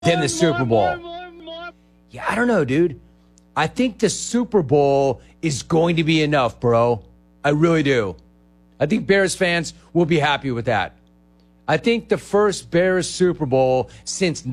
than the Super Bowl. Yeah, I don't know, dude. I think the Super Bowl is going to be enough, bro. I really do. I think Bears fans will be happy with that. I think the first Bears Super Bowl since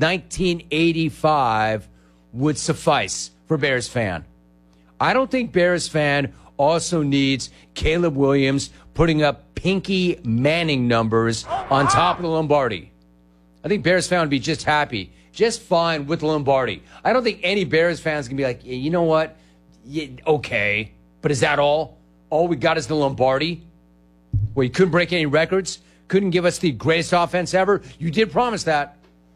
1985 would suffice for Bears fan. I don't think Bears fan also needs Caleb Williams putting up Pinky Manning numbers on top of the Lombardi. I think Bears fan would be just happy, just fine with the Lombardi. I don't think any Bears fans can be like, yeah, you know what? Yeah, okay, but is that all? All we got is the Lombardi? Well, you couldn't break any records? Couldn't give us the greatest offense ever? You did promise that.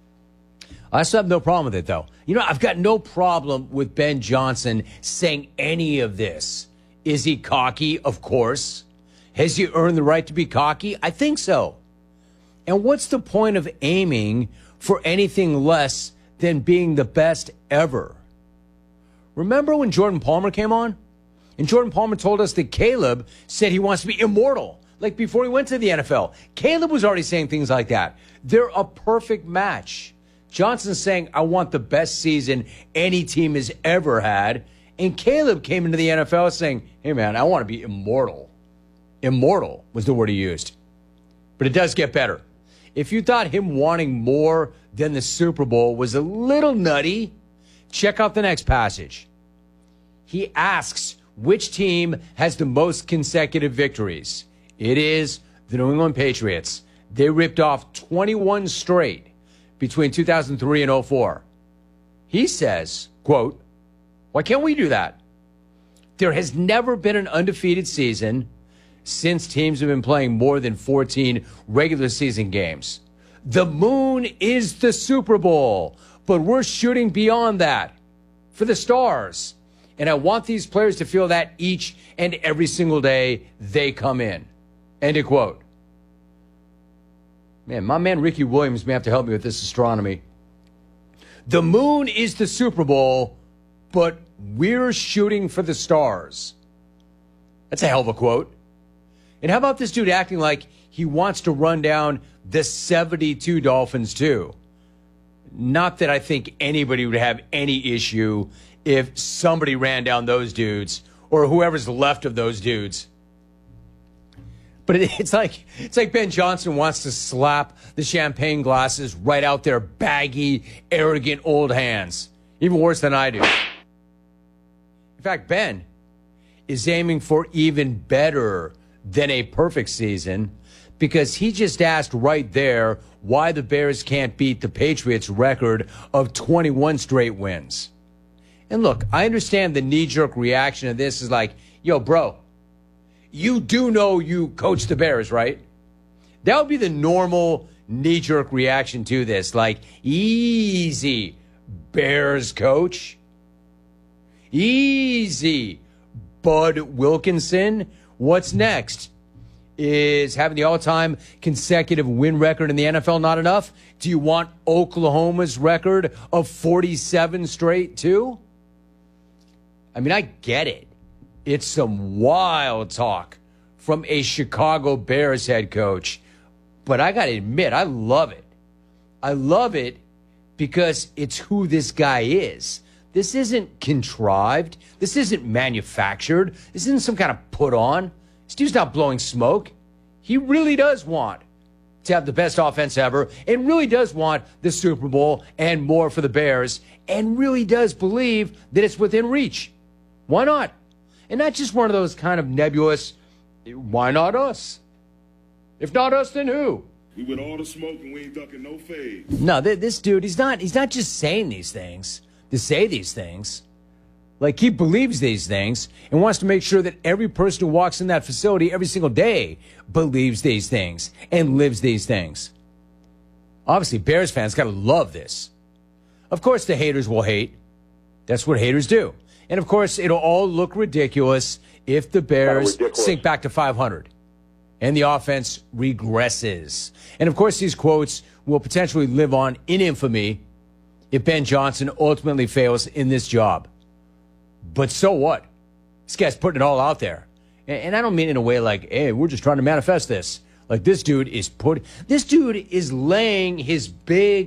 I still have no problem with it, though. You know, I've got no problem with Ben Johnson saying any of this. Is he cocky? Of course. Has he earned the right to be cocky? I think so. And what's the point of aiming for anything less than being the best ever? Remember when Jordan Palmer came on? And Jordan Palmer told us that Caleb said he wants to be immortal, like before he went to the NFL. Caleb was already saying things like that. They're a perfect match. Johnson's saying, I want the best season any team has ever had. And Caleb came into the NFL saying, hey, man, I want to be immortal. Immortal was the word he used. But it does get better. If you thought him wanting more than the Super Bowl was a little nutty, check out the next passage. He asks which team has the most consecutive victories. It is the New England Patriots. They ripped off 21 straight between 2003 and 2004. He says, quote, why can't we do that? There has never been an undefeated season since teams have been playing more than 14 regular season games. The moon is the Super Bowl, but we're shooting beyond that for the stars. And I want these players to feel that each and every single day they come in. End of quote. Man, my man Ricky Williams may have to help me with this astronomy. The moon is the Super Bowl, but we're shooting for the stars. That's a hell of a quote. And how about this dude acting like he wants to run down the 72 Dolphins too? Not that I think anybody would have any issue if somebody ran down those dudes or whoever's left of those dudes. But it's like Ben Johnson wants to slap the champagne glasses right out their baggy, arrogant old hands. Even worse than I do. In fact, Ben is aiming for even better than a perfect season because he just asked right there why the Bears can't beat the Patriots' record of 21 straight wins. And look, I understand the knee-jerk reaction of this is like, yo, bro, you do know you coach the Bears, right? That would be the normal knee-jerk reaction to this. Like, easy, Bears coach. Easy, Bud Wilkinson. What's next? Is having the all-time consecutive win record in the NFL not enough? Do you want Oklahoma's record of 47 straight too? I mean, I get it. It's some wild talk from a Chicago Bears head coach. But I got to admit, I love it. I love it because it's who this guy is. This isn't contrived. This isn't manufactured. This isn't some kind of put on. This dude's not blowing smoke. He really does want to have the best offense ever and really does want the Super Bowl and more for the Bears and really does believe that it's within reach. Why not? And not just one of those kind of nebulous, why not us? If not us, then who? We with all the smoke and we ain't ducking no fade. No, this dude, he's not just saying these things to say these things. Like, he believes these things and wants to make sure that every person who walks in that facility every single day believes these things and lives these things. Obviously, Bears fans got to love this. Of course, the haters will hate. That's what haters do. And, of course, it'll all look ridiculous if the Bears sink back to 500 and the offense regresses. And, of course, these quotes will potentially live on in infamy if Ben Johnson ultimately fails in this job. But so what? This guy's putting it all out there. And I don't mean in a way like, hey, we're just trying to manifest this. Like, this dude is laying his big,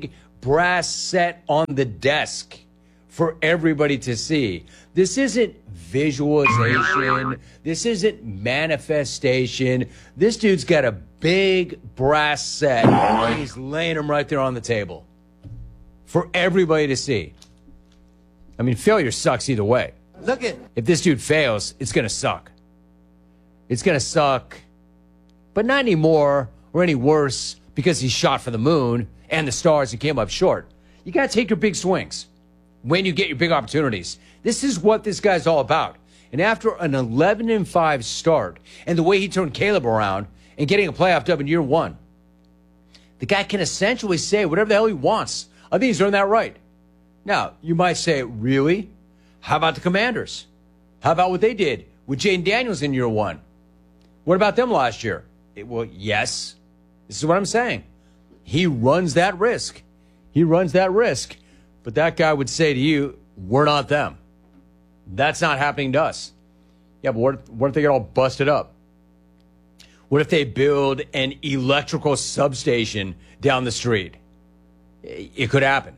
brass set on the desk for everybody to see. This isn't visualization. This isn't manifestation. This dude's got a big brass set, and he's laying them right there on the table for everybody to see. I mean, failure sucks either way. Look at. If this dude fails, it's going to suck. It's going to suck, but not anymore or any worse because he shot for the moon and the stars and came up short. You got to take your big swings when you get your big opportunities. This is what this guy's all about. And after an 11-5 start and the way he turned Caleb around and getting a playoff dub in year one, the guy can essentially say whatever the hell he wants. I think he's earned that right. Now, you might say, really? How about the Commanders? How about what they did with Jaden Daniels in year one? What about them last year? Well, yes. This is what I'm saying. He runs that risk. He runs that risk. But that guy would say to you, we're not them. That's not happening to us. Yeah, but what if they get all busted up? What if they build an electrical substation down the street? It could happen.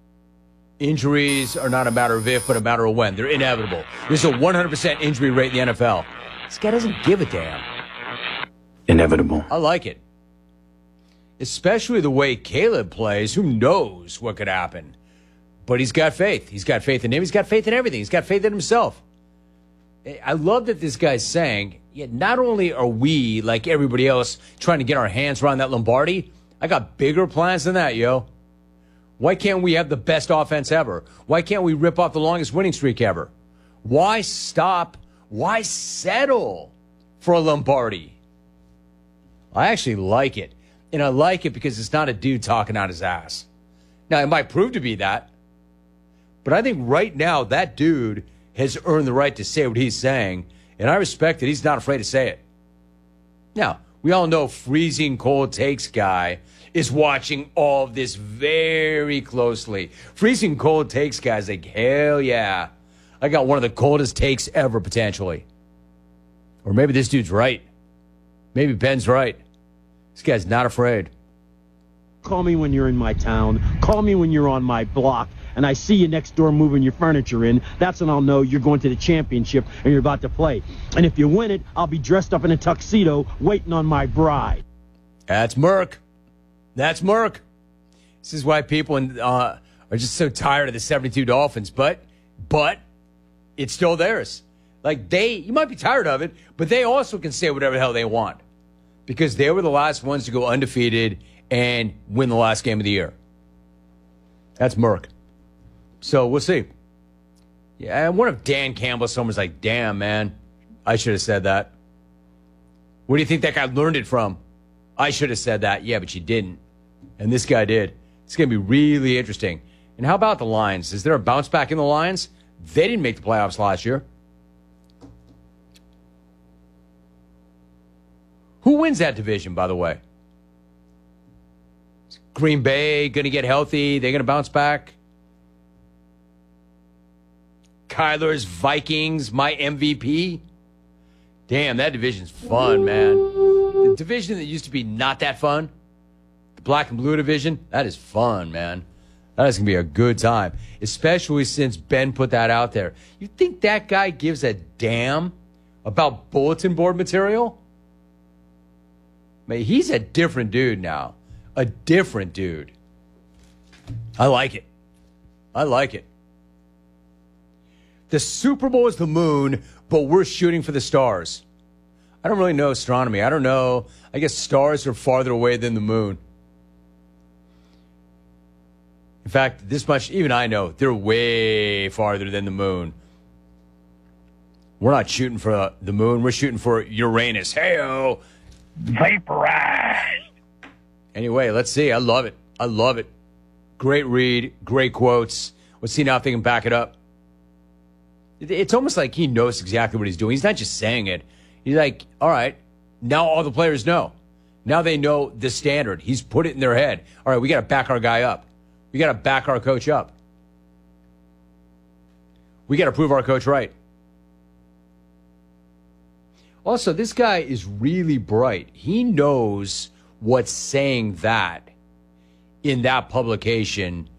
Injuries are not a matter of if, but a matter of when. They're inevitable. There's a 100% injury rate in the NFL. This guy doesn't give a damn. Inevitable. I like it. Especially the way Caleb plays. Who knows what could happen? But he's got faith. He's got faith in him. He's got faith in everything. He's got faith in himself. I love that this guy's saying, yeah, not only are we, like everybody else, trying to get our hands around that Lombardi, I got bigger plans than that, yo. Why can't we have the best offense ever? Why can't we rip off the longest winning streak ever? Why stop? Why settle for a Lombardi? I actually like it. And I like it because it's not a dude talking out his ass. Now, it might prove to be that. But I think right now that dude has earned the right to say what he's saying. And I respect that he's not afraid to say it. Now, we all know freezing cold takes guy is watching all of this very closely. Freezing cold takes guy's like, hell yeah. I got one of the coldest takes ever, potentially. Or maybe this dude's right. Maybe Ben's right. This guy's not afraid. Call me when you're in my town. Call me when you're on my block. And I see you next door moving your furniture in. That's when I'll know you're going to the championship and you're about to play. And if you win it, I'll be dressed up in a tuxedo waiting on my bride. That's Merck. That's Merck. This is why people are just so tired of the 72 Dolphins. But it's still theirs. Like you might be tired of it, but they also can say whatever the hell they want. Because they were the last ones to go undefeated and win the last game of the year. That's Merck. So we'll see. Yeah, I wonder if Dan Campbell, someone's like, damn, man, I should have said that. Where do you think that guy learned it from? I should have said that. Yeah, but you didn't. And this guy did. It's going to be really interesting. And how about the Lions? Is there a bounce back in the Lions? They didn't make the playoffs last year. Who wins that division, by the way? Is Green Bay going to get healthy? They're going to bounce back? Kyler's Vikings, my MVP? Damn, that division's fun, man. The division that used to be not that fun, the black and blue division, that is fun, man. That is going to be a good time, especially since Ben put that out there. You think that guy gives a damn about bulletin board material? Man, he's a different dude now. A different dude. I like it. I like it. The Super Bowl is the moon, but we're shooting for the stars. I don't really know astronomy. I don't know. I guess stars are farther away than the moon. In fact, this much, even I know, they're way farther than the moon. We're not shooting for the moon. We're shooting for Uranus. Hey-o. Vaporized. Anyway, let's see. I love it. I love it. Great read. Great quotes. Let's see now if they can back it up. It's almost like he knows exactly what he's doing. He's not just saying it. He's like, all right, now all the players know. Now they know the standard. He's put it in their head. All right, we got to back our guy up. We got to back our coach up. We got to prove our coach right. Also, this guy is really bright. He knows what saying that in that publication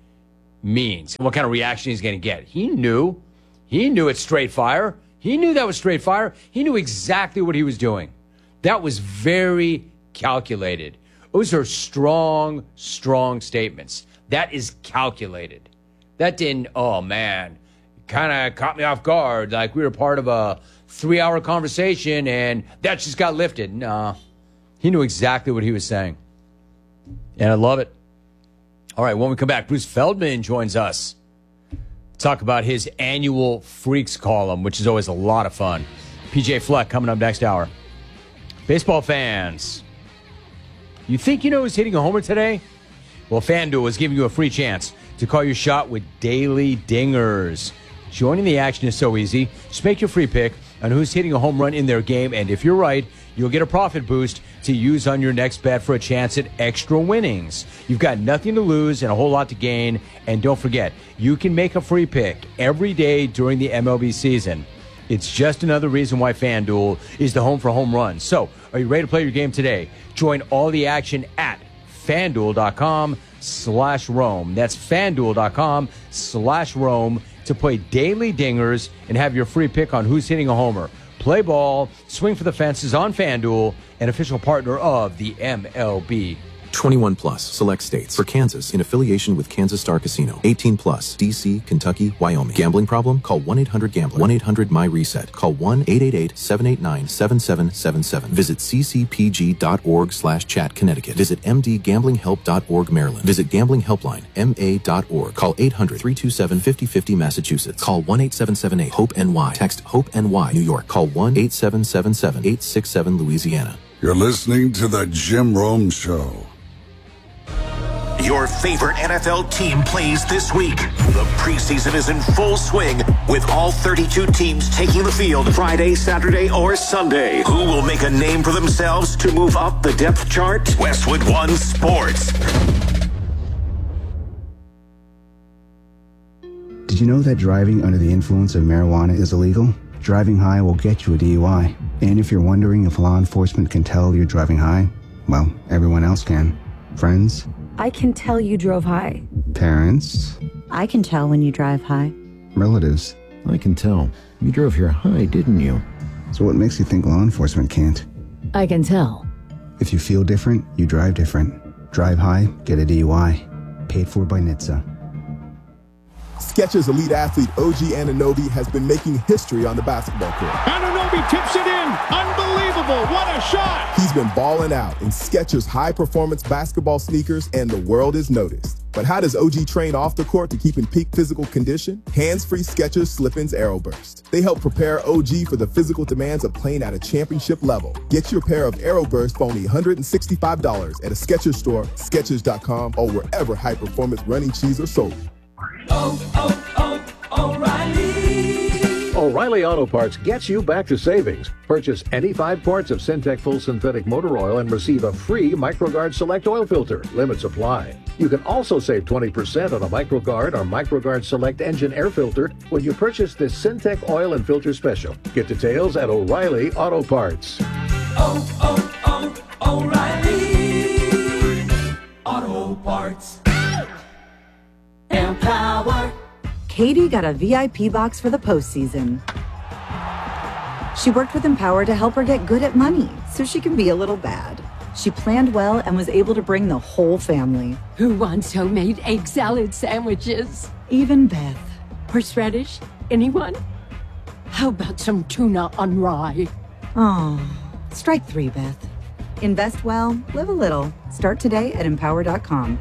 means, what kind of reaction he's going to get. He knew it's straight fire. He knew that was straight fire. He knew exactly what he was doing. That was very calculated. Those are strong, strong statements. That is calculated. That didn't, oh man, kind of caught me off guard. Like we were part of a 3-hour conversation and that just got lifted. Nah, he knew exactly what he was saying. And I love it. All right, when we come back, Bruce Feldman joins us. Talk about his annual Freaks column, which is always a lot of fun. PJ Fleck coming up next hour. Baseball fans, you think you know who's hitting a homer today? Well, FanDuel is giving you a free chance to call your shot with daily dingers. Joining the action is so easy. Just make your free pick on who's hitting a home run in their game, and if you're right, you'll get a profit boost to use on your next bet for a chance at extra winnings. You've got nothing to lose and a whole lot to gain, and don't forget, you can make a free pick every day during the MLB season. It's just another reason why FanDuel is the home for home runs. So, are you ready to play your game today? Join all the action at FanDuel.com/Rome. That's FanDuel.com/Rome to play daily dingers and have your free pick on who's hitting a homer. Play ball, swing for the fences on FanDuel, an official partner of the MLB. 21 plus, select states. For Kansas, in affiliation with Kansas Star Casino. 18 plus, D.C., Kentucky, Wyoming. Gambling problem? Call 1-800-GAMBLER. 1-800-MY-RESET. Call 1-888-789-7777. Visit ccpg.org/chat, Connecticut. Visit mdgamblinghelp.org, Maryland. Visit Gambling Helpline, ma.org. Call 800-327-5050, Massachusetts. Call 1-8778-HOPE-NY. Text HOPE-NY, New York. Call 1-8777-867, Louisiana. You're listening to The Jim Rome Show. Your favorite NFL team plays this week. The preseason is in full swing with all 32 teams taking the field Friday, Saturday, or Sunday. Who will make a name for themselves to move up the depth chart? Westwood One Sports. Did you know that driving under the influence of marijuana is illegal? Driving high will get you a DUI. And if you're wondering if law enforcement can tell you're driving high, well, everyone else can. Friends? I can tell you drove high. Parents? I can tell when you drive high. Relatives? I can tell. You drove here high, didn't you? So what makes you think law enforcement can't? I can tell. If you feel different, you drive different. Drive high, get a DUI. Paid for by NHTSA. Skechers elite athlete OG Anunoby has been making history on the basketball court. Anunoby tips it in. Unbelievable. What a shot. He's been balling out in Skechers high-performance basketball sneakers, and the world is noticed. But how does OG train off the court to keep in peak physical condition? Hands-free Skechers Slip-ins Aeroburst. They help prepare OG for the physical demands of playing at a championship level. Get your pair of Aeroburst for only $165 at a Skechers store, Skechers.com, or wherever high-performance running shoes are sold. O'Reilly Auto Parts gets you back to savings. Purchase any 5 quarts of Syntec full synthetic motor oil and receive a free MicroGuard Select oil filter. Limits apply. You can also save 20% on a MicroGuard or MicroGuard Select engine air filter when you purchase this Syntec oil and filter special. Get details at O'Reilly Auto Parts. O'Reilly Auto Parts. Empower. Katie got a VIP box for the postseason. She worked with Empower to help her get good at money so she can be a little bad. She planned well and was able to bring the whole family. Who wants homemade egg salad sandwiches? Even Beth. Horseradish? Anyone? How about some tuna on rye? Oh, strike 3, Beth. Invest well, live a little. Start today at Empower.com.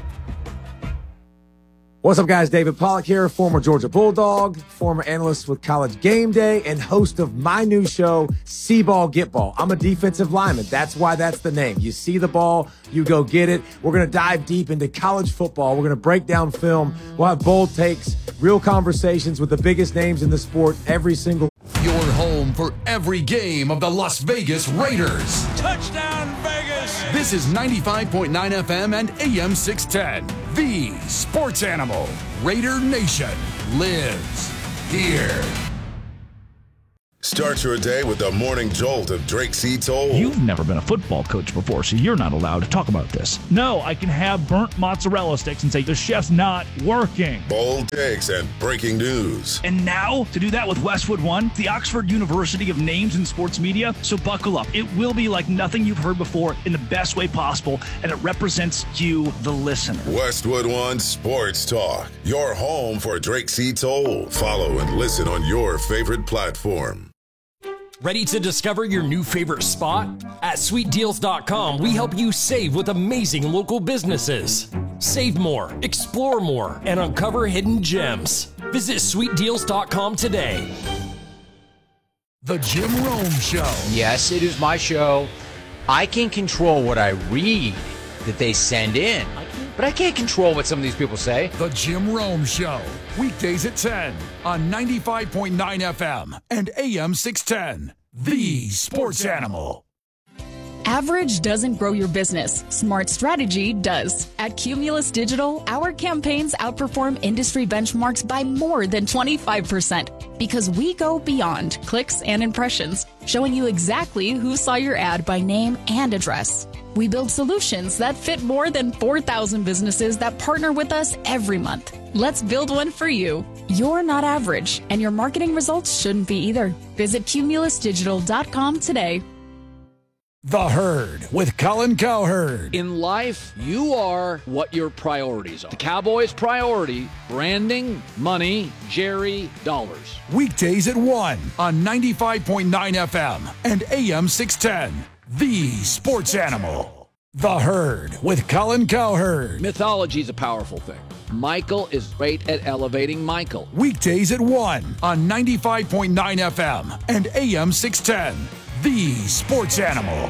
What's up, guys? David Pollack here, former Georgia Bulldog, former analyst with College Game Day, and host of my new show, See Ball, Get Ball. I'm a defensive lineman. That's why that's the name. You see the ball, you go get it. We're going to dive deep into college football. We're going to break down film. We'll have bold takes, real conversations with the biggest names in the sport every single. Your home for every game of the Las Vegas Raiders. Touchdown, Vegas! This is 95.9 FM and AM 610. The Sports Animal. Raider Nation lives here. Start your day with the morning jolt of Drake C. Toll. You've never been a football coach before, so you're not allowed to talk about this. No, I can have burnt mozzarella sticks and say the chef's not working. Bold takes and breaking news. And now, to do that with Westwood One, the Oxford University of Names in Sports Media. So buckle up. It will be like nothing you've heard before in the best way possible, and it represents you, the listener. Westwood One Sports Talk, your home for Drake C. Toll. Follow and listen on your favorite platform. Ready to discover your new favorite spot? At SweetDeals.com, we help you save with amazing local businesses. Save more, explore more, and uncover hidden gems. Visit SweetDeals.com today. The Jim Rome Show. Yes, it is my show. I can control what I read that they send in, but I can't control what some of these people say. The Jim Rome Show. Weekdays at 10 on 95.9 FM and AM 610. The Sports Animal. Average doesn't grow your business. Smart strategy does. At Cumulus Digital, our campaigns outperform industry benchmarks by more than 25% because we go beyond clicks and impressions, showing you exactly who saw your ad by name and address. We build solutions that fit more than 4,000 businesses that partner with us every month. Let's build one for you. You're not average, and your marketing results shouldn't be either. Visit cumulusdigital.com today. The Herd with Colin Cowherd. In life, you are what your priorities are. The Cowboys' priority, branding, money, Jerry, dollars. Weekdays at 1 on 95.9 FM and AM 610. The Sports Animal. The Herd with Colin Cowherd. Mythology is a powerful thing. Michael is great at elevating Michael. Weekdays at 1 on 95.9 FM and AM 610. The Sports Animal.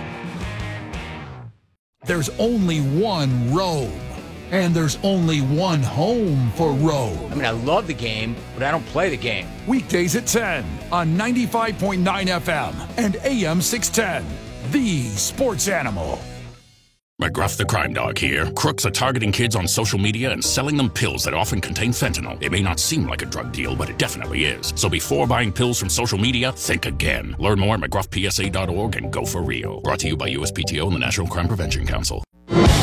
There's only one Rome, and there's only one home for Rome. I mean, I love the game, but I don't play the game. Weekdays at 10 on 95.9 FM and AM 610. The Sports Animal. McGruff the Crime Dog here. Crooks are targeting kids on social media and selling them pills that often contain fentanyl. It may not seem like a drug deal, but it definitely is. So before buying pills from social media, think again. Learn more at McGruffPSA.org and go for real. Brought to you by USPTO and the National Crime Prevention Council.